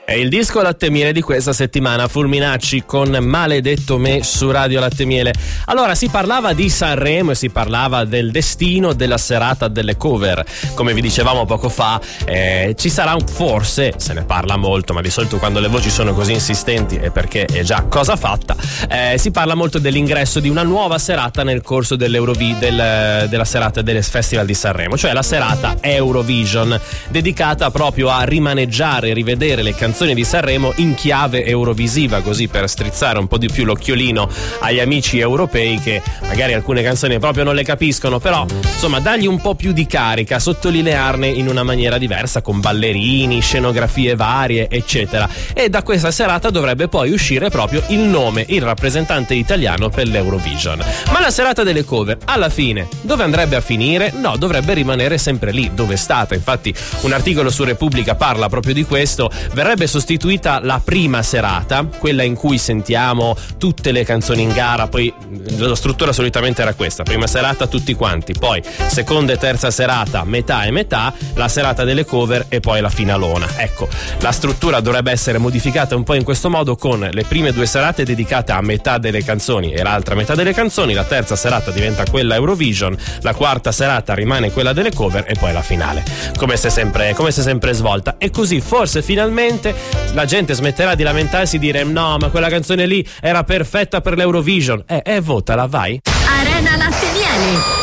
È il disco Latte Miele di questa settimana, Fulminacci con Maledetto me su Radio Latte Miele. Allora, si parlava di Sanremo e si parlava del destino della serata delle cover. Come vi dicevamo poco fa, ci sarà forse, se ne parla molto, ma di solito quando le voci sono così insistenti è perché è già cosa fatta, si parla molto dell'ingresso di una nuova serata nel corso della serata del Festival di Sanremo, cioè la serata Eurovision, dedicata proprio a rimaneggiare e rivedere le canzoni di Sanremo in chiave eurovisiva, così per strizzare un po' di più l'occhiolino agli amici europei che magari alcune canzoni proprio non le capiscono, però insomma dargli un po' più di carica, sottolinearne in una maniera diversa, con ballerini, scenografie varie, eccetera. E da questa serata dovrebbe poi uscire proprio il nome, il rappresentante italiano per l'Eurovision. Ma la serata delle cover, alla fine, dove andrebbe a finire? No, dovrebbe rimanere sempre lì dove è stata. Infatti un articolo su Repubblica parla proprio di questo. Verrebbe sostituita la prima serata, quella in cui sentiamo tutte le canzoni in gara, poi la struttura solitamente era questa: prima serata tutti quanti, poi seconda e terza serata metà e metà, la serata delle cover e poi la finalona. Ecco, la struttura dovrebbe essere modificata un po' in questo modo, con le prime due serate dedicate a metà delle canzoni e l'altra metà delle canzoni, la terza serata diventa quella Eurovision, la quarta serata rimane quella delle cover e poi la finale, come se sempre svolta. E così forse finalmente la gente smetterà di lamentarsi e dire no, ma quella canzone lì era perfetta per l'Eurovision. Votala, vai. Arena Latte Miele.